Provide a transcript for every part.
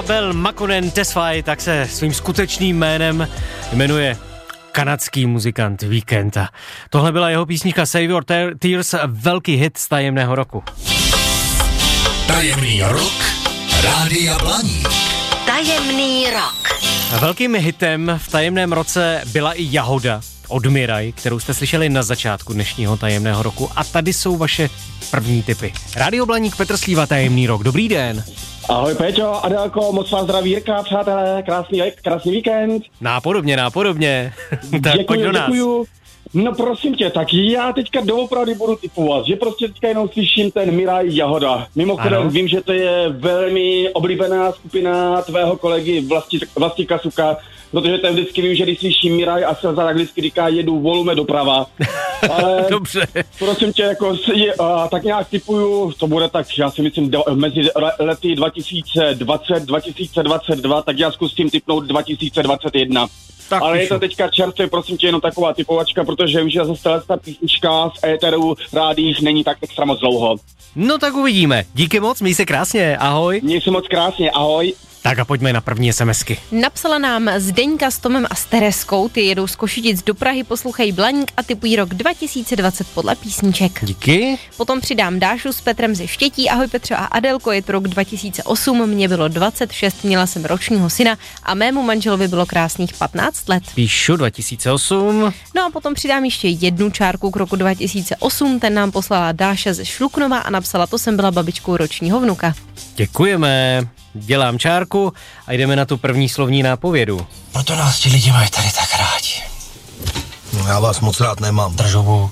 Abel Makonnen Tesfaye, tak se svým skutečným jménem jmenuje kanadský muzikant Weekend. Tohle byla jeho písnička Save Your Tears, velký hit z tajemného roku. Tajemný rok Rádia Blaník. Tajemný rok. Velkým hitem v tajemném roce byla i Jahoda od Miraj, kterou jste slyšeli na začátku dnešního tajemného roku. A tady jsou vaše první tipy. Rádio Blaník, Petr Slíva, tajemný rok. Dobrý den. Ahoj Péťo, Adélko, moc vás zdraví Jirka, přátelé, krásný víkend. Nápodobně. Tak pojď do nás. Děkuju. No prosím tě, tak já teďka doopravdy budu typovat, že prostě teďka jenom slyším ten Miraj Jahoda. Mimochodem vím, že to je velmi oblíbená skupina tvého kolegy Vlastíka Suka, protože ten vždycky vím, že když slyším Miraj a Slza, tak vždycky říká, jedu volume doprava. Ale dobře. Prosím tě, jako, tak nějak typuju, to bude tak, já si myslím, mezi lety 2020-2022, tak já zkusím typnout 2021. Tak ale je to teďka čerstvě, prosím tě, jenom taková typovačka, že už zase ta písnička z éteru rádích není tak extra moc dlouho. No tak uvidíme. Díky moc, měj se krásně, ahoj. Měj se moc krásně, ahoj. Tak a pojďme na první SMSky. Napsala nám Zdeňka s Tomem a s Tereskou, ty jedou z Košitic do Prahy, poslouchají Blaník a typují rok 2020 podle písniček. Díky. Potom přidám Dášu s Petrem ze Štětí, ahoj Petře a Adelko, je to rok 2008, mě bylo 26, měla jsem ročního syna a mému manželovi bylo krásných 15 let. Píšu 2008. No a potom přidám ještě jednu čárku k roku 2008, ten nám poslala Dáša ze Šluknova a napsala, to jsem byla babičkou ročního vnuka. Děkujeme. Dělám čárku a jdeme na tu první slovní nápovědu. Proto nás ti lidi mají tady tak rádi. No, já vás moc rád nemám. Držobu.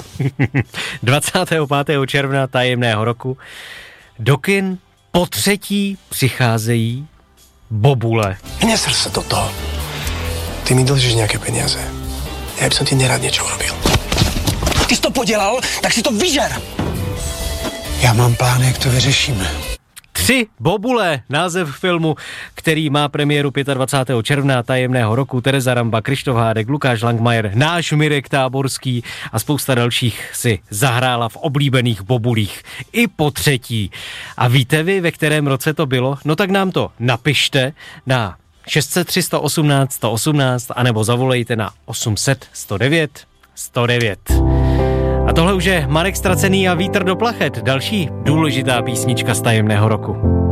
25. června tajemného roku do kin po třetí přicházejí bobule. Neser se do toho. Ty mi dlžíš nějaké peníze. Já bych ti nerad něco urobil. Ty jsi to podělal, tak si to vyžer. Já mám plán, jak to vyřešíme. 3 bobule, název filmu, který má premiéru 25. června tajemného roku. Tereza Ramba, Krištof Hádek, Lukáš Langmajer, náš Mirek Táborský a spousta dalších si zahrála v oblíbených bobulích i po třetí. A víte vy, ve kterém roce to bylo? No tak nám to napište na 603 118 118 anebo zavolejte na 800 109 109. A tohle už je Marek Ztracený a Vítr do plachet, další důležitá písnička z tajemného roku.